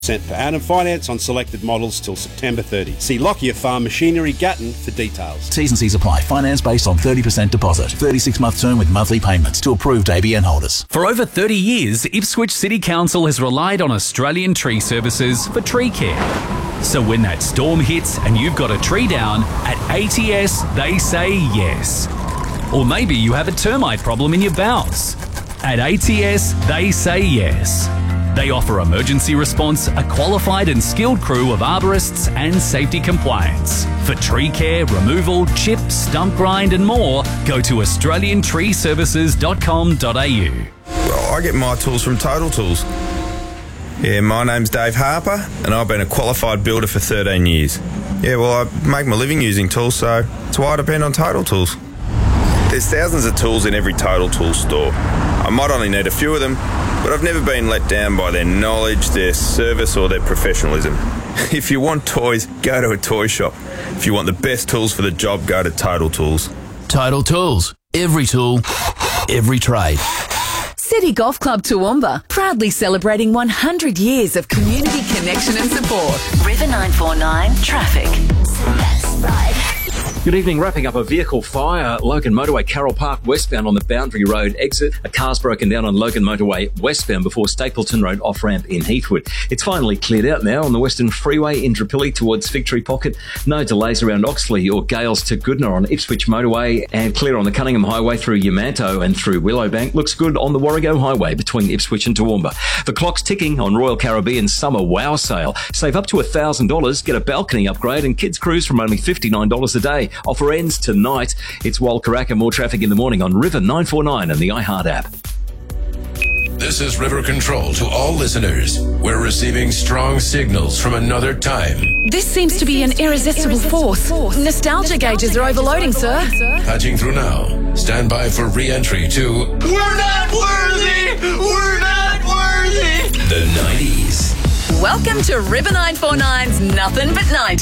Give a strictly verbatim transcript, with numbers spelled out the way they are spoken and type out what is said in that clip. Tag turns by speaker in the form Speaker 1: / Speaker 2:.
Speaker 1: percent per annum finance on selected models till September thirtieth. See Lockyer Farm Machinery, Gatton for details.
Speaker 2: T's and C's apply. Finance based on thirty percent deposit. thirty-six month term with monthly payments to approved A B N holders.
Speaker 3: For over thirty years, Ipswich City Council has relied on Australian Tree Services for tree care. So when that storm hits and you've got a tree down, at A T S they say yes. Or maybe you have a termite problem in your boughs. At A T S they say yes. They offer emergency response, a qualified and skilled crew of arborists and safety compliance. For tree care, removal, chip, stump grind and more, go to australian tree services dot com dot a u.
Speaker 4: Well, I get my tools from Total Tools. Yeah, my name's Dave Harper and I've been a qualified builder for thirteen years. Yeah, well, I make my living using tools, so that's why I depend on Total Tools. There's thousands of tools in every Total Tools store. I might only need a few of them, but I've never been let down by their knowledge, their service or their professionalism. If you want toys, go to a toy shop. If you want the best tools for the job, go to Total Tools.
Speaker 5: Total Tools. Every tool, every trade.
Speaker 6: City Golf Club Toowoomba, proudly celebrating one hundred years of community connection and support.
Speaker 7: River nine four nine Traffic.
Speaker 8: Good evening. Wrapping up a vehicle fire, Logan Motorway, Carroll Park, westbound on the Boundary Road exit. A car's broken down on Logan Motorway, westbound before Stapleton Road off-ramp in Heathwood. It's finally cleared out now on the Western Freeway in Tripilli towards Victory Pocket. No delays around Oxley or Gales to Goodna on Ipswich Motorway, and clear on the Cunningham Highway through Yamanto and through Willowbank. Looks good on the Warrego Highway between Ipswich and Toowoomba. The clock's ticking on Royal Caribbean Summer Wow Sale. Save up to one thousand dollars, get a balcony upgrade and kids cruise from only fifty-nine dollars a day. Offer ends tonight. It's Walkaraka. More traffic in the morning on River nine four nine and the iHeart app.
Speaker 9: This is River Control to all listeners. We're receiving strong signals from another time.
Speaker 6: This seems to be an irresistible force. Nostalgia gauges are overloading, sir.
Speaker 9: Patching through now. Stand by for re-entry to
Speaker 10: We're not worthy! We're not worthy!
Speaker 9: the nineties.
Speaker 6: Welcome to River nine four nine's Nothing But ninety.